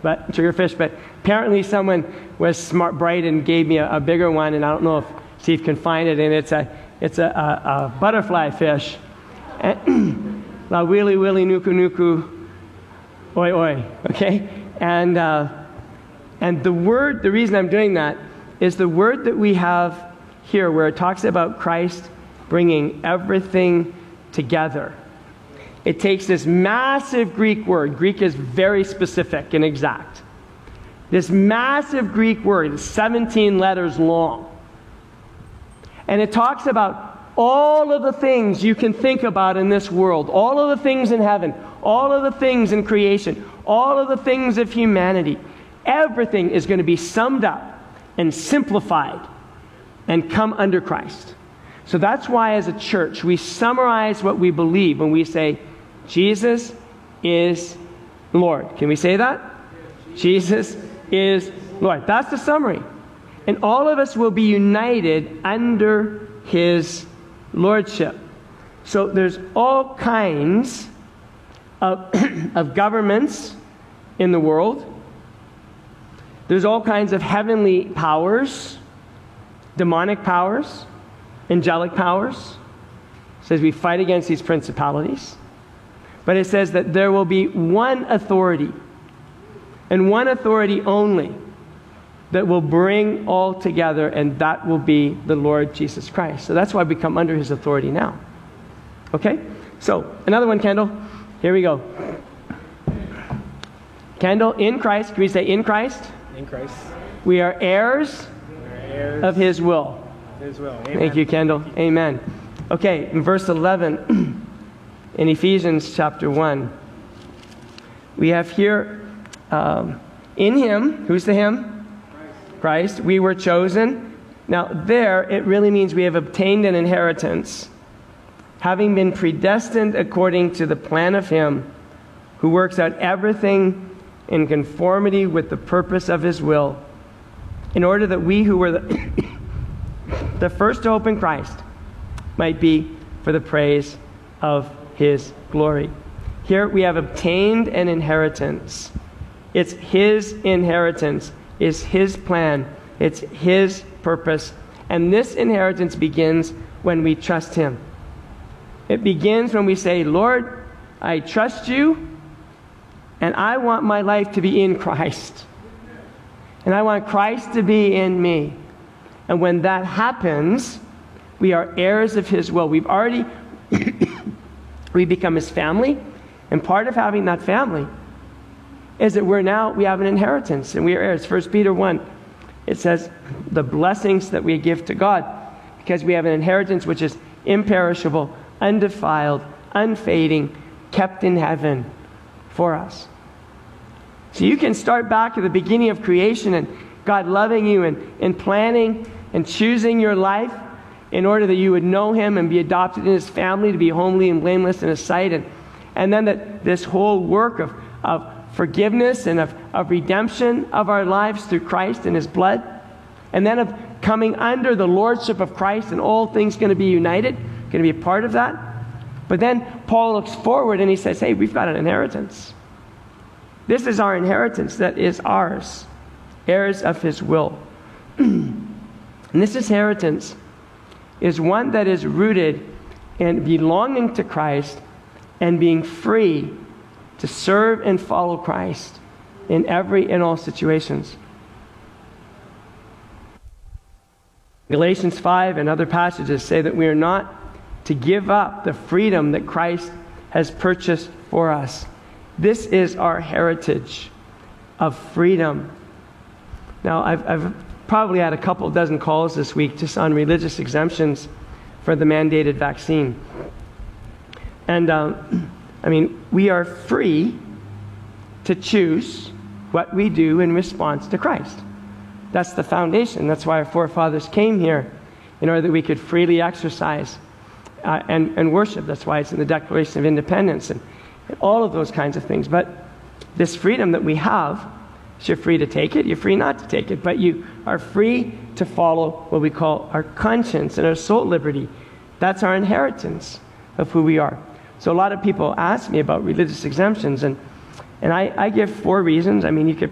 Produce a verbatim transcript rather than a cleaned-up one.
but triggerfish. But apparently someone was smart, bright, and gave me a, a bigger one, and I don't know if Steve can find it. And it's a it's a, a, a butterfly fish. La wili wili nuku nuku, oi oi. Okay, and uh, and the word. The reason I'm doing that is the word that we have here, where it talks about Christ bringing everything together. It takes this massive Greek word. Greek is very specific and exact. This massive Greek word is seventeen letters long. And it talks about all of the things you can think about in this world, all of the things in heaven, all of the things in creation, all of the things of humanity. Everything is going to be summed up and simplified and come under Christ. So that's why as a church we summarize what we believe when we say Jesus is Lord. Can we say that? Jesus is Lord. That's the summary. And all of us will be united under His Lordship. So there's all kinds of, of governments in the world. There's all kinds of heavenly powers, demonic powers, angelic powers. It says we fight against these principalities. But it says that there will be one authority, and one authority only, that will bring all together, and that will be the Lord Jesus Christ. So that's why we come under His authority now. Okay? So, another one, Kendall. Here we go. Kendall, in Christ. Can we say in Christ? In Christ. We are heirs, we are heirs of His will. His will. Amen. Thank you, Kendall. Amen. Okay, in verse eleven, in Ephesians chapter one, we have here, um, in Him, who's the Him? Christ. We were chosen. Now there, it really means we have obtained an inheritance, having been predestined according to the plan of Him who works out everything in conformity with the purpose of His will, in order that we who were the, the first to hope in Christ might be for the praise of His glory. Here we have obtained an inheritance. It's His inheritance. It's His plan. It's His purpose. And this inheritance begins when we trust Him. It begins when we say, Lord, I trust You, and I want my life to be in Christ. And I want Christ to be in me. And when that happens, we are heirs of His will. We've already, we become His family. And part of having that family is that we're now, we have an inheritance and we are heirs. First Peter one, it says the blessings that we give to God, because we have an inheritance which is imperishable, undefiled, unfading, kept in heaven for us. So you can start back at the beginning of creation and God loving you and, and planning and choosing your life in order that you would know Him and be adopted in His family, to be homely and blameless in His sight. And, and then that this whole work of, of forgiveness and of, of redemption of our lives through Christ and His blood. And then of coming under the lordship of Christ, and all things going to be united, going to be a part of that. But then Paul looks forward and he says, hey, we've got an inheritance. This is our inheritance that is ours, heirs of His will. And this inheritance is one that is rooted in belonging to Christ and being free to serve and follow Christ in every and all situations. Galatians five and other passages say that we are not to give up the freedom that Christ has purchased for us. This is our heritage of freedom. Now, I've, I've probably had a couple dozen calls this week just on religious exemptions for the mandated vaccine. And, um, I mean, we are free to choose what we do in response to Christ. That's the foundation. That's why our forefathers came here, in order that we could freely exercise uh, and, and worship. That's why it's in the Declaration of Independence and, and all of those kinds of things. But this freedom that we have, you're free to take it, you're free not to take it, but you are free to follow what we call our conscience and our soul liberty. That's our inheritance of who we are. So a lot of people ask me about religious exemptions, and and I, I give four reasons. I mean, you could